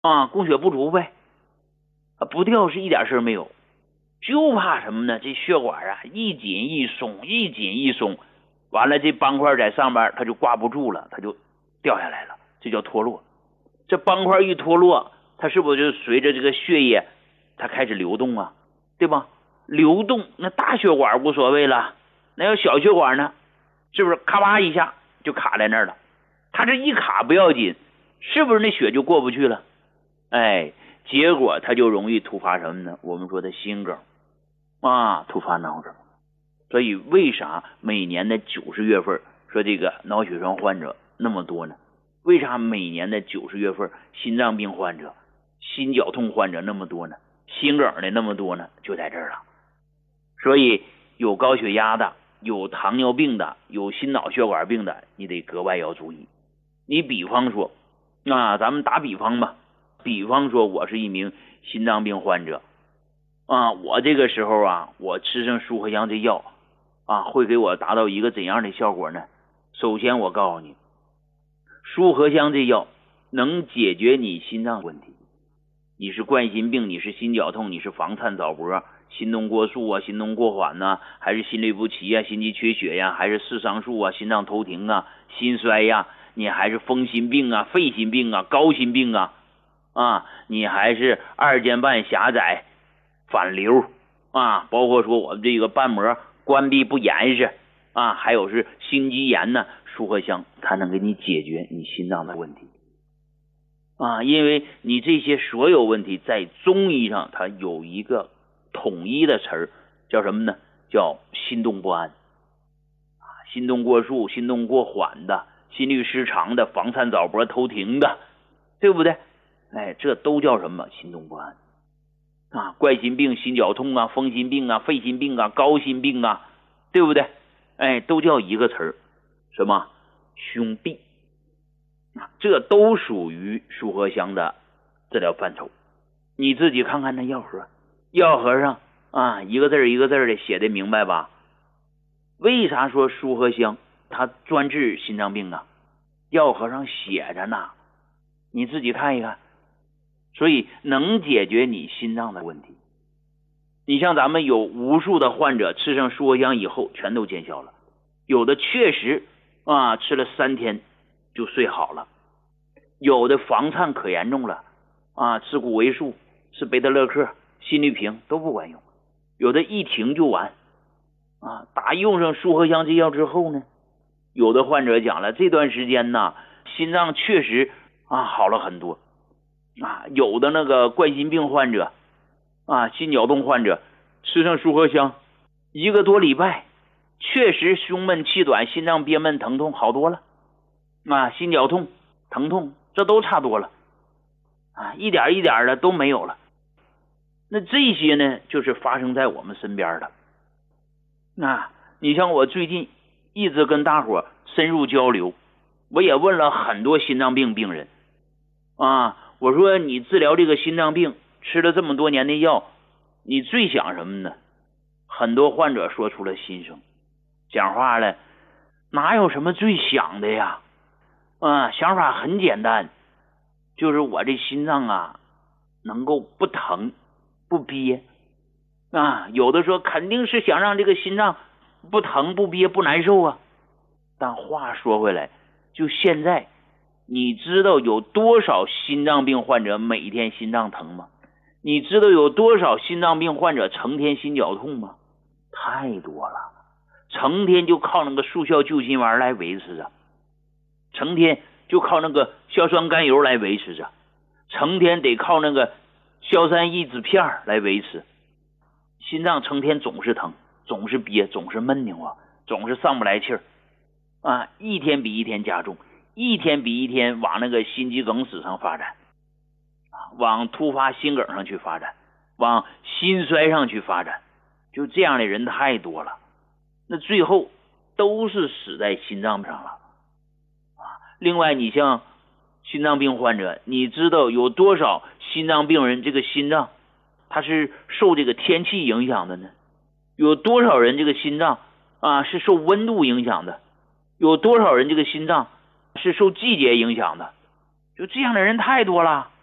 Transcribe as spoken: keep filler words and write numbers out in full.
啊，供血不足呗，啊，不掉是一点事儿没有，就怕什么呢？这血管啊一紧一松，一紧一松，完了这斑块在上面它就挂不住了，它就掉下来了，这叫脱落。这斑块一脱落，它是不是就随着这个血液它开始流动啊，对吧？流动，那大血管无所谓了，那要小血管呢，是不是咔吧一下就卡在那儿了？它这一卡不要紧，是不是那血就过不去了？哎，结果它就容易突发什么呢？我们说的心梗啊，突发脑梗。所以为啥每年的九十月份说这个脑血栓患者那么多呢？为啥每年的九十月份心脏病患者、心绞痛患者那么多呢？心梗的那么多呢？就在这儿了。所以有高血压的、有糖尿病的、有心脑血管病的，你得格外要注意。你比方说啊，咱们打比方吧，比方说我是一名心脏病患者啊，我这个时候啊，我吃上舒和香这药啊，会给我达到一个怎样的效果呢？首先我告诉你，舒和香这药能解决你心脏问题。你是冠心病，你是心绞痛，你是房颤早搏、心动过速啊、心动过缓呐、啊，还是心律不齐啊、心肌缺血呀、啊，还是视桑素啊、心脏头停啊、心衰呀、啊，你还是风心病啊、肺心病啊、高心病啊，啊，你还是二尖瓣狭窄、反流啊，包括说我们这个瓣膜关闭不严实啊，还有是心肌炎呢，舒和香它能给你解决你心脏的问题啊，因为你这些所有问题在中医上它有一个统一的词儿，叫什么呢？叫心动不安啊，心动过速、心动过缓的、心律失常的、房颤早搏、头停的，对不对？哎，这都叫什么？心动不安啊，冠心病、心绞痛啊、风心病啊、肺心病啊、高心病啊，对不对？哎，都叫一个词儿，什么？胸痹。这都属于舒和香的治疗范畴。你自己看看那药盒，药盒上啊一个字一个字的写的明白吧？为啥说舒和香它专治心脏病啊？药盒上写着呢，你自己看一看。所以能解决你心脏的问题。你像咱们有无数的患者吃上舒和香以后全都见效了，有的确实啊吃了三天就睡好了，有的房颤可严重了啊，吃谷维素、吃贝塔乐克、心律平都不管用，有的一停就完啊。打用上舒和香这药之后呢，有的患者讲了，这段时间呢心脏确实啊好了很多啊，有的那个冠心病患者啊、心绞痛患者吃上舒和香一个多礼拜，确实胸闷气短、心脏憋闷、疼痛好多了啊，心绞痛、疼痛这都差多了啊，一点一点的都没有了。那这些呢，就是发生在我们身边的。那你像我最近一直跟大伙深入交流，我也问了很多心脏病病人啊，我说你治疗这个心脏病吃了这么多年的药，你最想什么呢？很多患者说出了心声，讲话了，哪有什么最想的呀？啊，想法很简单，就是我这心脏啊能够不疼不憋啊。有的说肯定是想让这个心脏不疼不憋不难受啊，但话说回来，就现在你知道有多少心脏病患者每天心脏疼吗？你知道有多少心脏病患者成天心绞痛吗？太多了，成天就靠那个速效救心丸来维持着，成天就靠那个硝酸甘油来维持着，成天得靠那个硝酸抑制片来维持。心脏成天总是疼，总是憋，总是闷得慌，总是上不来气儿啊，一天比一天加重，一天比一天往那个心肌梗死上发展，往突发心梗上去发展，往心衰上去发展，就这样的人太多了，那最后都是死在心脏上了。另外你像心脏病患者，你知道有多少心脏病人这个心脏他是受这个天气影响的呢？有多少人这个心脏啊是受温度影响的？有多少人这个心脏是受季节影响的？就这样的人太多了